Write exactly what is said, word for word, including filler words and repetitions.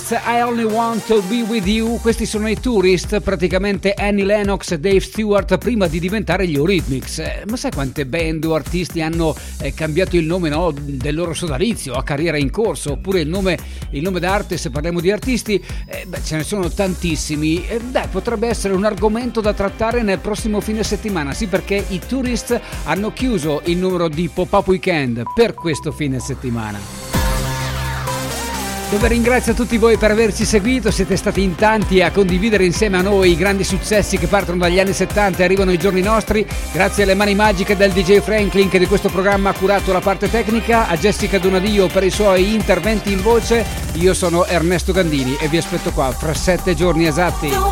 Tourists, I Only Want to Be With You. Questi sono i Tourist, praticamente Annie Lennox e Dave Stewart prima di diventare gli Eurythmics. Eh, ma sai quante band o artisti hanno eh, cambiato il nome, no, del loro sodalizio a carriera in corso, oppure il nome, il nome d'arte se parliamo di artisti? Eh, beh, ce ne sono tantissimi. Eh, dai, potrebbe essere un argomento da trattare nel prossimo fine settimana, sì, perché i Tourist hanno chiuso il numero di Pop-Up Weekend per questo fine settimana. Dove ringrazio tutti voi per averci seguito, siete stati in tanti a condividere insieme a noi i grandi successi che partono dagli anni settanta e arrivano ai giorni nostri. Grazie alle mani magiche del D J Franklin che di questo programma ha curato la parte tecnica, a Jessica Donadio per i suoi interventi in voce. Io sono Ernesto Gandini e vi aspetto qua fra sette giorni esatti.